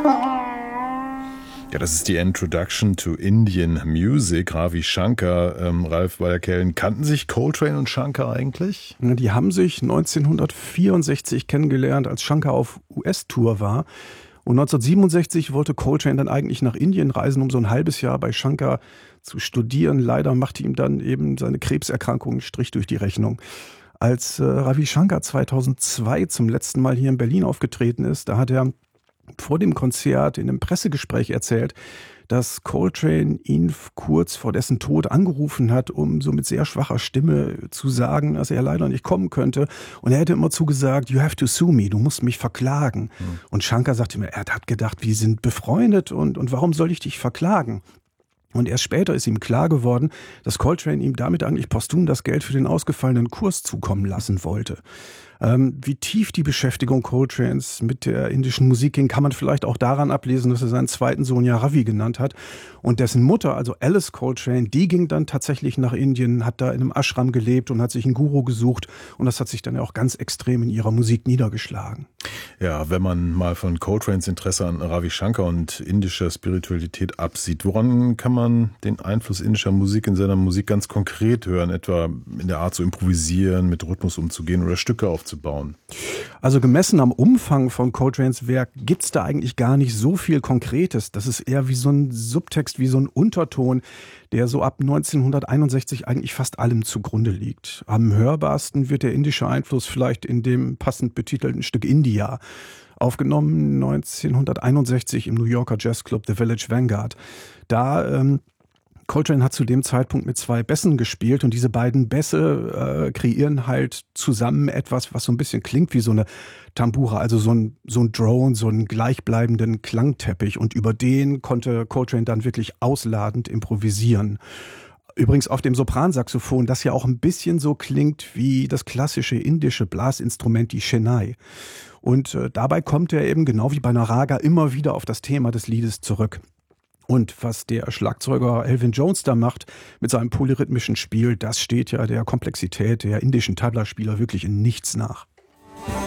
Ja, das ist die Introduction to Indian Music. Ravi Shankar, Ralf Wallerkellen. Kannten sich Coltrane und Shankar eigentlich? Die haben sich 1964 kennengelernt, als Shankar auf US-Tour war. Und 1967 wollte Coltrane dann eigentlich nach Indien reisen, um so ein halbes Jahr bei Shankar zu studieren. Leider machte ihm dann eben seine Krebserkrankung einen Strich durch die Rechnung. Als Ravi Shankar 2002 zum letzten Mal hier in Berlin aufgetreten ist, da hat er vor dem Konzert in einem Pressegespräch erzählt, dass Coltrane ihn kurz vor dessen Tod angerufen hat, um so mit sehr schwacher Stimme zu sagen, dass er leider nicht kommen könnte. Und er hätte immer zugesagt, you have to sue me, du musst mich verklagen. Und Shankar sagte mir, er hat gedacht, wir sind befreundet und warum soll ich dich verklagen? Und erst später ist ihm klar geworden, dass Coltrane ihm damit eigentlich posthum das Geld für den ausgefallenen Kurs zukommen lassen wollte. Wie tief die Beschäftigung Coltranes mit der indischen Musik ging, kann man vielleicht auch daran ablesen, dass er seinen zweiten Sohn ja Ravi genannt hat. Und dessen Mutter, also Alice Coltrane, die ging dann tatsächlich nach Indien, hat da in einem Ashram gelebt und hat sich einen Guru gesucht. Und das hat sich dann ja auch ganz extrem in ihrer Musik niedergeschlagen. Ja, wenn man mal von Coltranes Interesse an Ravi Shankar und indischer Spiritualität absieht, woran kann man den Einfluss indischer Musik in seiner Musik ganz konkret hören? Etwa in der Art zu improvisieren, mit Rhythmus umzugehen oder Stücke aufzubauen? Also gemessen am Umfang von Coltranes Werk gibt's da eigentlich gar nicht so viel Konkretes. Das ist eher wie so ein Subtext, wie so ein Unterton, der so ab 1961 eigentlich fast allem zugrunde liegt. Am hörbarsten wird der indische Einfluss vielleicht in dem passend betitelten Stück India. Aufgenommen 1961 im New Yorker Jazzclub The Village Vanguard. Coltrane hat zu dem Zeitpunkt mit 2 Bässen gespielt und diese beiden Bässe kreieren halt zusammen etwas, was so ein bisschen klingt wie so eine Tambura, also so ein Drone, so einen gleichbleibenden Klangteppich, und über den konnte Coltrane dann wirklich ausladend improvisieren. Übrigens auf dem Sopransaxophon, das ja auch ein bisschen so klingt wie das klassische indische Blasinstrument, die Shehnai. Und dabei kommt er eben genau wie bei einer Raga immer wieder auf das Thema des Liedes zurück. Und was der Schlagzeuger Elvin Jones da macht mit seinem polyrhythmischen Spiel, das steht ja der Komplexität der indischen Tabla-Spieler wirklich in nichts nach.